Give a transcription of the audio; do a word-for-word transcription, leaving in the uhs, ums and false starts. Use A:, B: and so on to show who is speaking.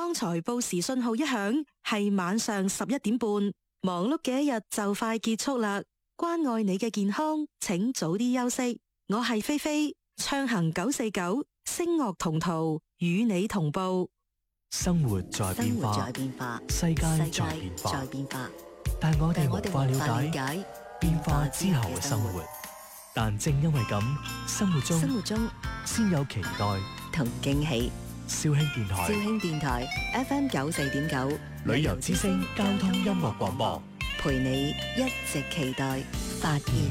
A: 剛才報時信號一響，係晚上十一點半，忙碌嘅一日就快結束啦。關愛你嘅健康，請早啲休息。我係菲菲，暢行九四九，聲樂同途，與你同步。
B: 生活在變化，世界在變化，但我哋無法了解變化之後嘅生活。但正因為咁，生活中，生活中先有期待同驚喜。肇慶電台，肇慶電台 F M 九四點九，旅遊之聲交通音樂廣播，陪你一直期待發現。